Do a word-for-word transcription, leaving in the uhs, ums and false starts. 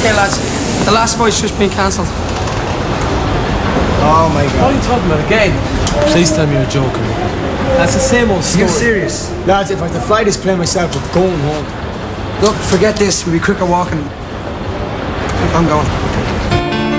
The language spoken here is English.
Okay, lads. The last fight's just been cancelled. Oh my What god. are you talking about again? Please tell me you're joking. That's the same old story. You're serious? Lads, if I had to fly this plane myself, I'm going home. Look, forget this. We'll be quicker walking. I'm going.